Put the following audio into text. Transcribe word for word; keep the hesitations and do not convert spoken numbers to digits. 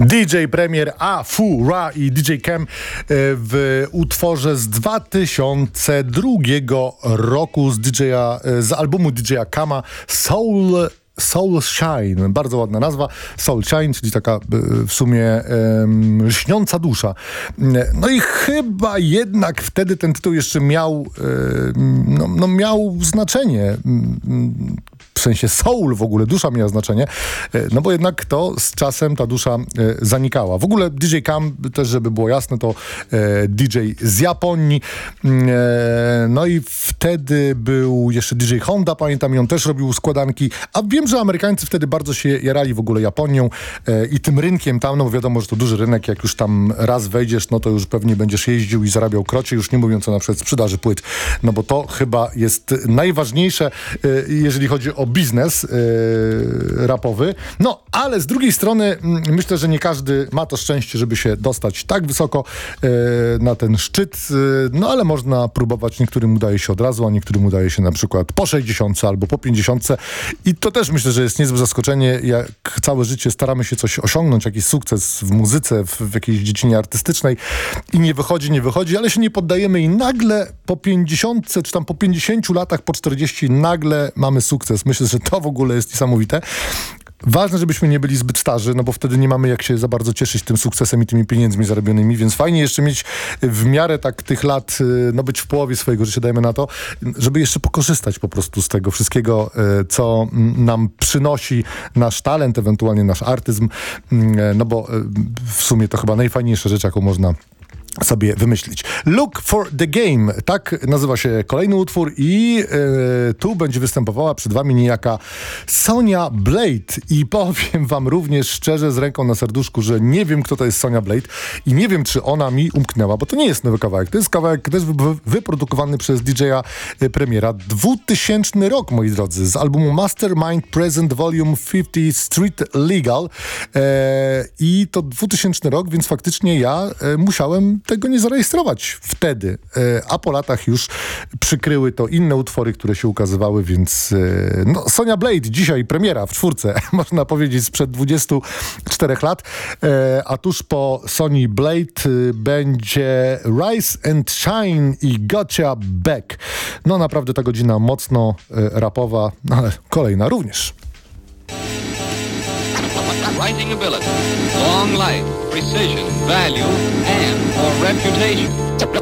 D J Premier, A-Fu-Ra i D J Cam w utworze z dwa tysiące drugiego roku z D J-a, z albumu D J-a Cama Soul Soul Shine, bardzo ładna nazwa, Soul Shine, czyli taka w sumie um, lśniąca dusza. No i chyba jednak wtedy ten tytuł jeszcze miał, um, no, no miał znaczenie. W sensie soul w ogóle, dusza miała znaczenie, no bo jednak to z czasem ta dusza zanikała. W ogóle D J Cam, też żeby było jasne, to D J z Japonii. No i wtedy był jeszcze D J Honda, pamiętam, i on też robił składanki, a wiem, że Amerykańcy wtedy bardzo się jarali w ogóle Japonią i tym rynkiem tam, no bo wiadomo, że to duży rynek, jak już tam raz wejdziesz, no to już pewnie będziesz jeździł i zarabiał krocie, już nie mówiąc o na przykład sprzedaży płyt, no bo to chyba jest najważniejsze, jeżeli chodzi o biznes yy, rapowy. No, ale z drugiej strony m, myślę, że nie każdy ma to szczęście, żeby się dostać tak wysoko yy, na ten szczyt. Yy, no, ale można próbować. Niektórym udaje się od razu, a niektórym udaje się na przykład po sześćdziesiątce albo po pięćdziesiątce. I to też myślę, że jest niezłe zaskoczenie. Jak całe życie staramy się coś osiągnąć, jakiś sukces w muzyce, w, w jakiejś dziedzinie artystycznej i nie wychodzi, nie wychodzi, ale się nie poddajemy i nagle po pięćdziesiątce, czy tam po pięćdziesięciu latach, po czterdziestu nagle mamy sukces. Myślę, że to w ogóle jest niesamowite. Ważne, żebyśmy nie byli zbyt starzy, no bo wtedy nie mamy jak się za bardzo cieszyć tym sukcesem i tymi pieniędzmi zarobionymi, więc fajnie jeszcze mieć w miarę tak tych lat, no być w połowie swojego życia, dajmy na to, żeby jeszcze pokorzystać po prostu z tego wszystkiego, co nam przynosi nasz talent, ewentualnie nasz artyzm, no bo w sumie to chyba najfajniejsza rzecz, jaką można sobie wymyślić. Look for the Game. Tak nazywa się kolejny utwór i e, tu będzie występowała przed wami niejaka Sonia Blade. I powiem wam również szczerze, z ręką na serduszku, że nie wiem, kto to jest Sonia Blade i nie wiem, czy ona mi umknęła, bo to nie jest nowy kawałek. To jest kawałek też wy- wyprodukowany przez D J-a Premiera. dwutysięczny rok, moi drodzy, z albumu Mastermind Present Volume pięćdziesiąt Street Legal. E, I to dwutysięczny rok, więc faktycznie ja e, musiałem tego nie zarejestrować wtedy, a po latach już przykryły to inne utwory, które się ukazywały, więc no, Sonia Blade dzisiaj premiera w czwórce, można powiedzieć sprzed dwudziestu czterech lat, a tuż po Soni Blade będzie Rise and Shine i Gotcha Back. No naprawdę ta godzina mocno rapowa, ale kolejna również. Writing ability, long life, precision, value, and or reputation.